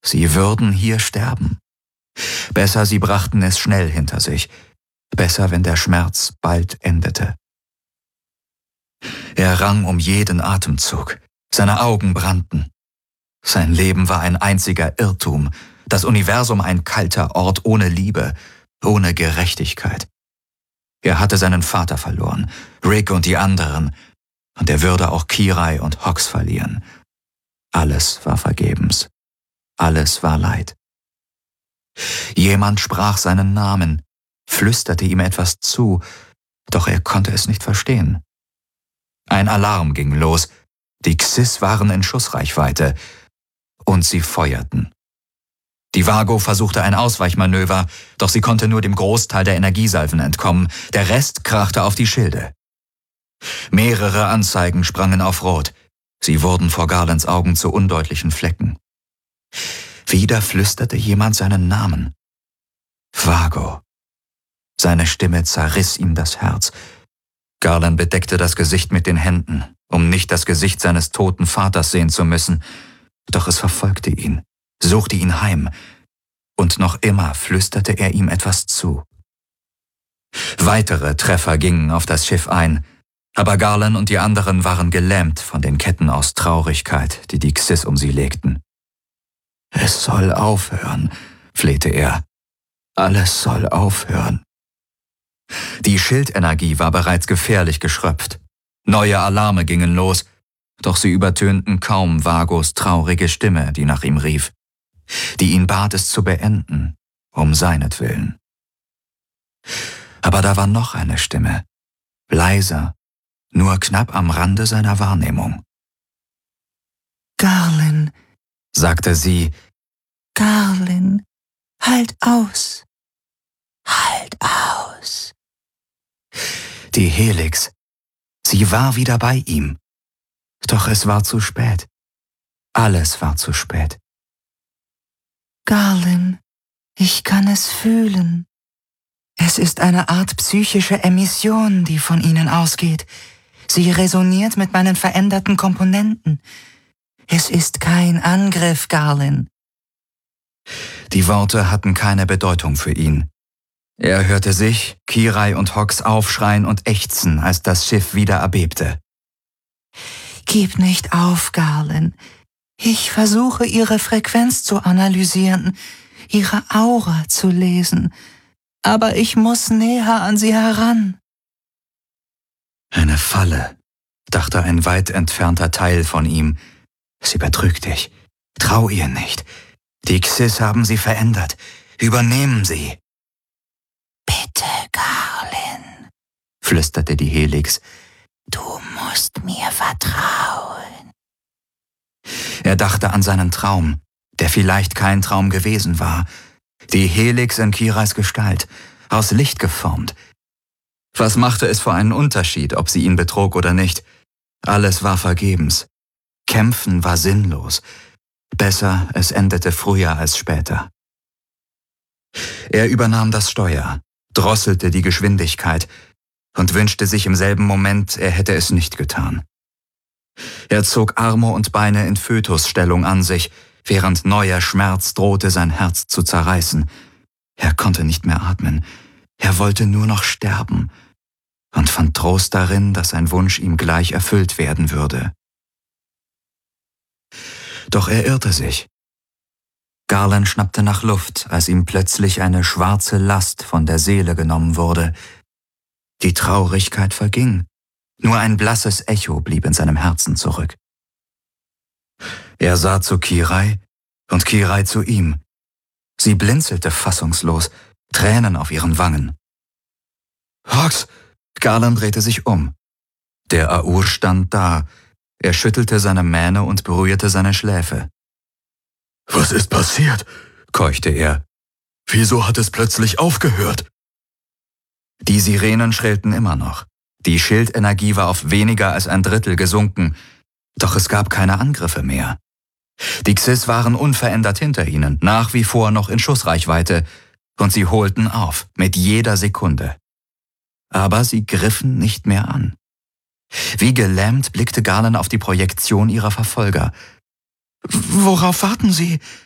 Sie würden hier sterben. Besser, sie brachten es schnell hinter sich. Besser, wenn der Schmerz bald endete. Er rang um jeden Atemzug. Seine Augen brannten. Sein Leben war ein einziger Irrtum, das Universum ein kalter Ort ohne Liebe, ohne Gerechtigkeit. Er hatte seinen Vater verloren, Rick und die anderen, und er würde auch Kirai und Hox verlieren. Alles war vergebens. Alles war Leid. Jemand sprach seinen Namen, flüsterte ihm etwas zu, doch er konnte es nicht verstehen. Ein Alarm ging los, die Xyz waren in Schussreichweite, und sie feuerten. Die Vago versuchte ein Ausweichmanöver, doch sie konnte nur dem Großteil der Energiesalven entkommen, der Rest krachte auf die Schilde. Mehrere Anzeigen sprangen auf Rot, sie wurden vor Garlands Augen zu undeutlichen Flecken. Wieder flüsterte jemand seinen Namen. Vago. Seine Stimme zerriss ihm das Herz. Garland bedeckte das Gesicht mit den Händen, um nicht das Gesicht seines toten Vaters sehen zu müssen, doch es verfolgte ihn, suchte ihn heim, und noch immer flüsterte er ihm etwas zu. Weitere Treffer gingen auf das Schiff ein, aber Garland und die anderen waren gelähmt von den Ketten aus Traurigkeit, die die Xyz um sie legten. »Es soll aufhören«, flehte er. »Alles soll aufhören.« Die Schildenergie war bereits gefährlich geschröpft. Neue Alarme gingen los, doch sie übertönten kaum Vagos traurige Stimme, die nach ihm rief, die ihn bat, es zu beenden, um seinetwillen. Aber da war noch eine Stimme, leiser, nur knapp am Rande seiner Wahrnehmung. »Garland«, sagte sie, »Garland, halt aus, halt aus.« Die Helix, sie war wieder bei ihm. Doch es war zu spät. Alles war zu spät. »Garland, ich kann es fühlen. Es ist eine Art psychische Emission, die von Ihnen ausgeht. Sie resoniert mit meinen veränderten Komponenten. Es ist kein Angriff, Garland.« Die Worte hatten keine Bedeutung für ihn. Er hörte sich, Kirai und Hox aufschreien und ächzen, als das Schiff wieder erbebte. »Gib nicht auf, Garland. Ich versuche, Ihre Frequenz zu analysieren, Ihre Aura zu lesen. Aber ich muss näher an Sie heran.« Eine Falle, dachte ein weit entfernter Teil von ihm. Sie betrügt dich. Trau ihr nicht. Die Xyz haben sie verändert. Übernehmen sie. »Bitte, Garland«, flüsterte die Helix. »Du musst mir vertrauen.« Er dachte an seinen Traum, der vielleicht kein Traum gewesen war. Die Helix in Kirais Gestalt, aus Licht geformt. Was machte es für einen Unterschied, ob sie ihn betrog oder nicht? Alles war vergebens. Kämpfen war sinnlos. Besser, es endete früher als später. Er übernahm das Steuer, drosselte die Geschwindigkeit und wünschte sich im selben Moment, er hätte es nicht getan. Er zog Arme und Beine in Fötusstellung an sich, während neuer Schmerz drohte, sein Herz zu zerreißen. Er konnte nicht mehr atmen. Er wollte nur noch sterben und fand Trost darin, dass sein Wunsch ihm gleich erfüllt werden würde. Doch er irrte sich. Garland schnappte nach Luft, als ihm plötzlich eine schwarze Last von der Seele genommen wurde. Die Traurigkeit verging. Nur ein blasses Echo blieb in seinem Herzen zurück. Er sah zu Kirai und Kirai zu ihm. Sie blinzelte fassungslos, Tränen auf ihren Wangen. »Hox!« Garland drehte sich um. Der Aur stand da. Er schüttelte seine Mähne und berührte seine Schläfe. »Was ist passiert?«, keuchte er. »Wieso hat es plötzlich aufgehört?« Die Sirenen schrillten immer noch. Die Schildenergie war auf weniger als ein Drittel gesunken, doch es gab keine Angriffe mehr. Die Xyz waren unverändert hinter ihnen, nach wie vor noch in Schussreichweite, und sie holten auf, mit jeder Sekunde. Aber sie griffen nicht mehr an. Wie gelähmt blickte Garland auf die Projektion ihrer Verfolger. »Worauf warten Sie?«